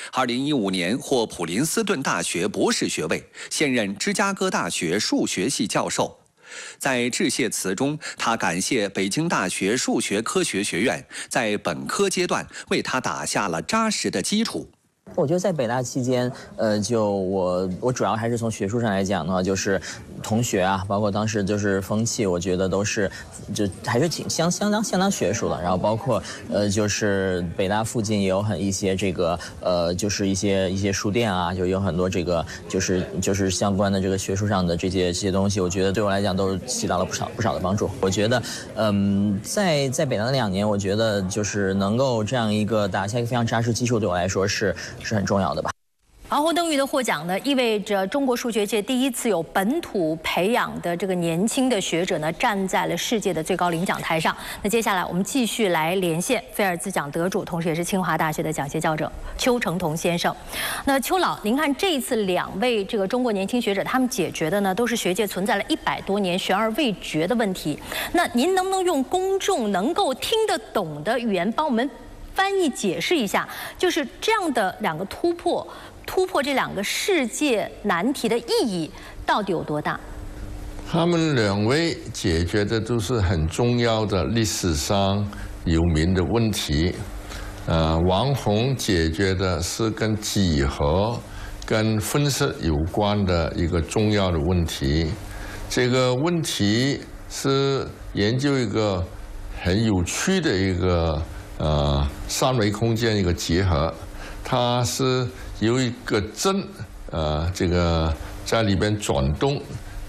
2015年获普林斯顿大学博士学位，现任芝加哥大学数学系教授。在致谢词中，他感谢北京大学数学科学学院在本科阶段为他打下了扎实的基础。 我觉得在北大期间，我主要还是从学术上来讲的话，就是同学啊，包括当时就是风气，我觉得都是就还是挺相当学术的。然后包括就是北大附近也有一些这个就是一些书店啊，就有很多这个就是相关的这个学术上的这些东西，我觉得对我来讲都起到了不少的帮助。我觉得在北大的2年，我觉得就是能够这样一个打下一个非常扎实基础，对我来说是很重要的吧。 敖洪登予的获奖呢，意味着中国数学界第一次有本土培养的这个年轻的学者呢，站在了世界的最高领奖台上。那接下来我们继续来连线菲尔兹奖得主，同时也是清华大学的讲协教授邱成桐先生。那邱老，您看这一次2位这个中国年轻学者，他们解决的呢，都是学界存在了100多年悬而未决的问题。那您能不能用公众能够听得懂的语言帮我们翻译解释一下，就是这样的2个突破这2个世界难题的意义到底有多大？ 他们2位解决的都是很重要的历史上有名的问题。王宏解决的是跟几何、跟分式有关的一个重要的问题。这个问题是研究一个很有趣的一个3维空间一个结合，它是有一个针，这个在里边转动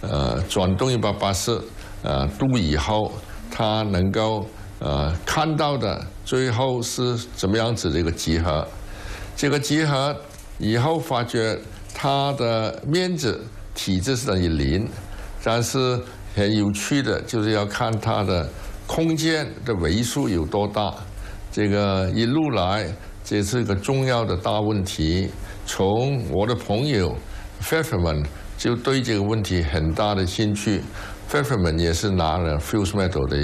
180度以后，它能够看到的最后是怎么样子的一个结合。这个结合以后发觉它的面积体积是等于0，但是很有趣的就是要看它的空间的维数有多大。这个一路来，这是一个重要的大问题。从我的朋友 Pfefferman 就对这个问题很大的兴趣。Pfefferman 也是拿了 Fields Medal 的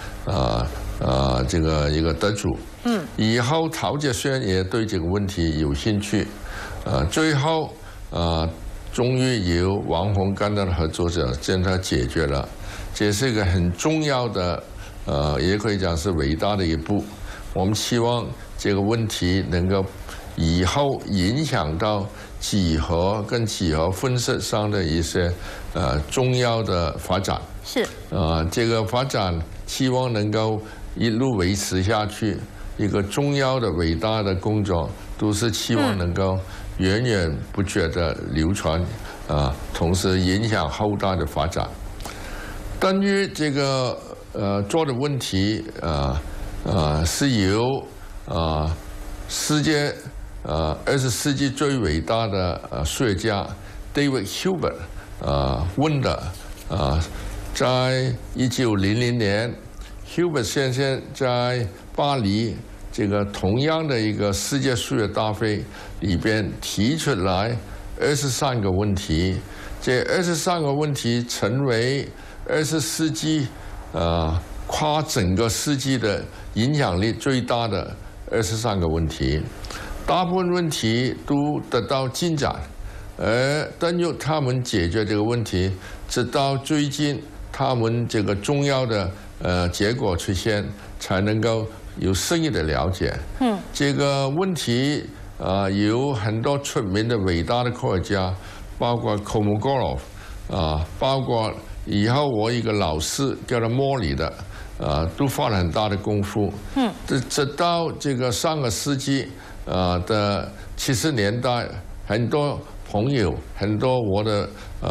一个得主。以后陶杰轩也对这个问题有兴趣。最后终于由王宏跟他的合作者将它解决了。这是一个很重要的，也可以讲是伟大的一步。我们希望这个问题能够以后影响到几何跟几何分式上的一些重要的发展。 是。 这个发展希望能够一路维持下去。一个重要的伟大的工作都是希望能够源源不绝的流传，同时影响后代的发展。关于这个做的问题是由世界20世纪最伟大的数学家 David Hilbert 问的。在1900年 ，Hilbert 先生在巴黎这个同样的一个世界数学大会里边提出来23个问题，这23个问题成为20世纪跨整个世纪的影响力最大的23个问题，大部分问题都得到进展，而登予他们解决这个问题，直到最近他们这个重要的结果出现，才能够有深入的了解。这个问题有很多出名的伟大的科学家，包括 Kolmogorov 包括以后我一个老师叫做莫里的。都花了很大的功夫。直到这个上个世纪的70年代，很多朋友，很多我的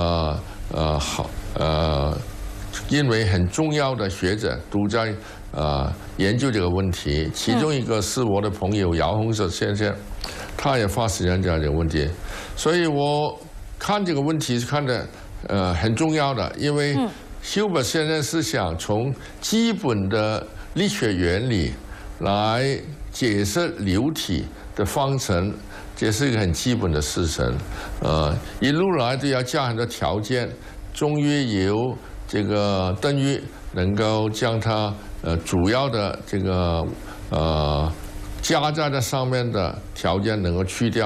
因为很重要的学者都在研究这个问题。其中一个是我的朋友姚洪哲先生，他也花时间讲这个问题。所以我看这个问题是看的很重要的，因为。Hilbert 先生是想从基本的力学原理来解释流体的方程，这是一个很基本的事情。一路来都要加很多条件，终于由这个登予能够将它主要的这个加在这上面的条件能够去掉。